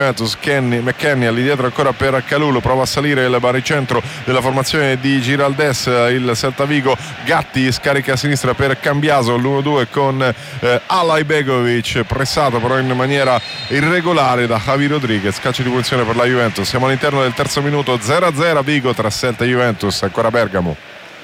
McKennie all'indietro ancora per Kalulu, prova a salire il baricentro della formazione di Giraldez, il Celta Vigo. Gatti scarica a sinistra per Cambiaso, l'1-2 con Alajbegovic, pressato però in maniera irregolare da Javi Rodriguez. Calcio di punizione per la Juventus. Siamo all'interno del terzo minuto, 0-0 a Vigo tra Celta e Juventus. Ancora Bergamo.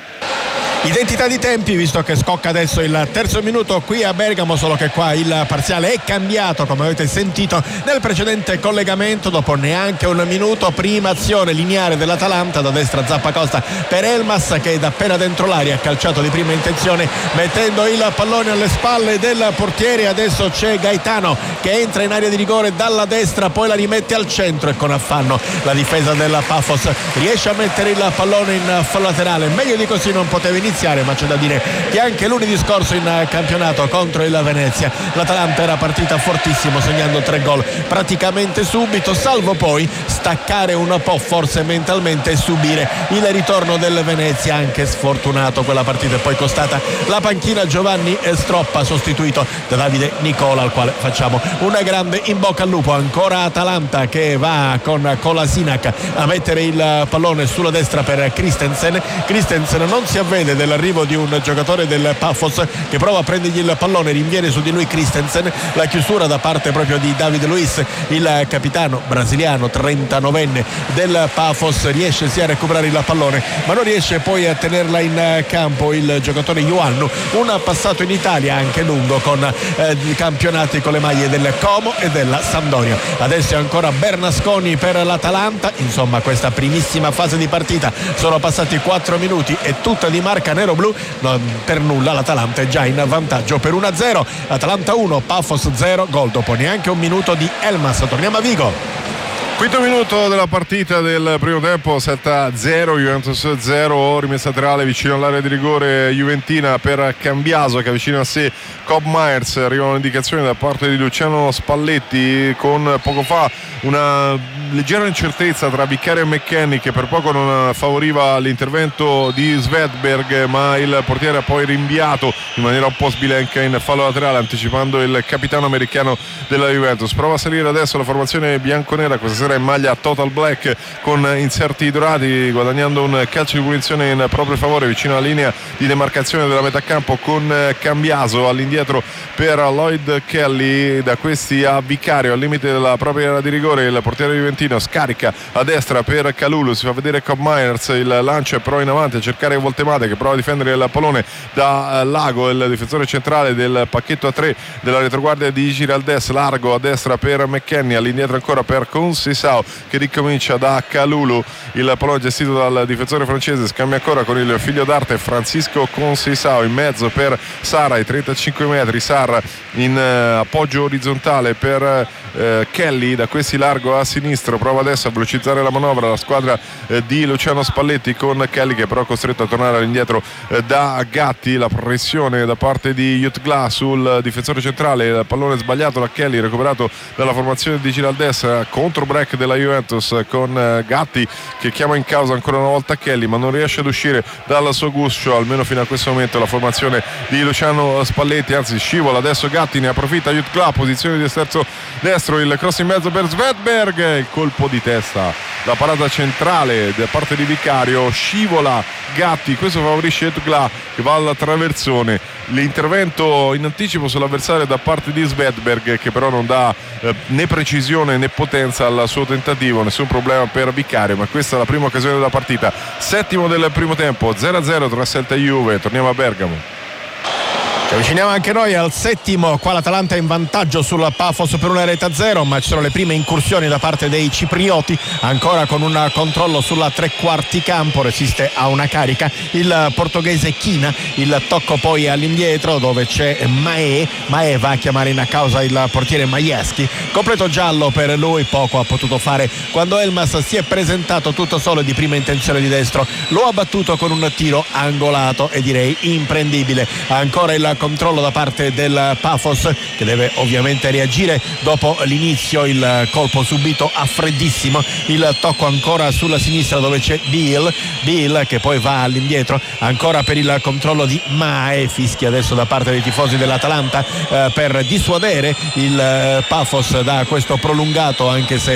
Identità di tempi, visto che scocca adesso il terzo minuto qui a Bergamo, solo che qua il parziale è cambiato, come avete sentito nel precedente collegamento. Dopo neanche un minuto, prima azione lineare dell'Atalanta, da destra Zappacosta per Elmas, che è da appena dentro l'aria, ha calciato di prima intenzione mettendo il pallone alle spalle del portiere. Adesso c'è Gaetano che entra in area di rigore dalla destra, poi la rimette al centro e con affanno la difesa del Pafos riesce a mettere il pallone in fallo laterale. Meglio di così non poteva iniziare, ma c'è da dire che anche lunedì scorso in campionato contro il Venezia l'Atalanta era partita fortissimo, segnando 3 gol praticamente subito, salvo poi staccare un po' forse mentalmente e subire il ritorno del Venezia, anche sfortunato quella partita, e poi costata la panchina Giovanni Stroppa, sostituito da Davide Nicola, al quale facciamo una grande in bocca al lupo. Ancora Atalanta che va con Kolasinac a mettere il pallone sulla destra per Christensen non si avvede dell'arrivo di un giocatore del Pafos che prova a prendergli il pallone, rinviene su di lui Christensen, la chiusura da parte proprio di David Luiz, il capitano brasiliano 39enne del Pafos, riesce sia a recuperare il pallone ma non riesce poi a tenerla in campo il giocatore Ioannou, un passato in Italia anche lungo con campionati con le maglie del Como e della Sampdoria. Adesso è ancora Bernasconi per l'Atalanta. Insomma, questa primissima fase di partita sono passati 4 minuti e tutta di marca nero-blu, non per nulla l'Atalanta è già in vantaggio per 1-0. Atalanta 1, Pafos 0, gol dopo neanche un minuto di Elmas. Torniamo a Vigo. Quinto minuto della partita del primo tempo, Celta 0, Juventus 0, rimessa laterale vicino all'area di rigore juventina per Cambiaso che avvicina a sé Cobb Myers. Arriva un'indicazione da parte di Luciano Spalletti con poco fa una leggera incertezza tra Vicario e McKennie, che per poco non favoriva l'intervento di Svedberg, ma il portiere ha poi rinviato in maniera un po' sbilenca in fallo laterale, anticipando il capitano americano della Juventus. Prova a salire adesso la formazione bianconera, questa sera in maglia total black con inserti dorati, guadagnando un calcio di punizione in proprio favore vicino alla linea di demarcazione della metà campo, con Cambiaso all'indietro per Lloyd Kelly, da questi a Vicario al limite della propria area di rigore. Il portiere juventino scarica a destra per Kalulu, si fa vedere Cobb Myers, il lancio è però in avanti a cercare Voltemade, che prova a difendere il pallone da Lago, il difensore centrale del pacchetto a 3 della retroguardia di Giraldez. Largo a destra per McKennie, all'indietro ancora per Conceição, che ricomincia da Kalulu, il pallone gestito dal difensore francese, scambia ancora con il figlio d'arte Francisco Conceição, in mezzo per Sarr ai 35 metri, Sarr in appoggio orizzontale per Kelly, da questi largo a sinistro, prova adesso a velocizzare la manovra la squadra di Luciano Spalletti, con Kelly che però è costretto a tornare all'indietro da Gatti. La pressione da parte di Jutgla sul difensore centrale, il pallone sbagliato da Kelly, recuperato dalla formazione di Giraldez, contro break della Juventus con Gatti che chiama in causa ancora una volta Kelly, ma non riesce ad uscire dal suo guscio, almeno fino a questo momento, la formazione di Luciano Spalletti, anzi scivola adesso Gatti, ne approfitta Jutgla, posizione di esterzo destro, il cross in mezzo per Svedberg, il colpo di testa, la parata centrale da parte di Vicario, scivola Gatti, questo favorisce Jutgla che va al traversone. L'intervento in anticipo sull'avversario da parte di Svedberg, che però non dà né precisione né potenza al suo tentativo. Nessun problema per Vicario, ma questa è la prima occasione della partita. Settimo del primo tempo, 0-0 tra Celta e Juve. Torniamo a Bergamo. Ci avviciniamo anche noi al settimo, qua l'Atalanta è in vantaggio sul Pafos per 1-0, ma ci sono le prime incursioni da parte dei ciprioti, ancora con un controllo sulla tre quarti campo, resiste a una carica il portoghese China, il tocco poi all'indietro dove c'è Mae va a chiamare in causa il portiere Majewski, completo giallo per lui, poco ha potuto fare quando Elmas si è presentato tutto solo di prima intenzione di destro, lo ha battuto con un tiro angolato e direi imprendibile. Ancora il controllo da parte del Pafos, che deve ovviamente reagire dopo l'inizio. Il colpo subito a freddissimo, il tocco ancora sulla sinistra dove c'è Beal che poi va all'indietro ancora per il controllo di Mae. Fischia adesso da parte dei tifosi dell'Atalanta per dissuadere il Pafos da questo prolungato, anche se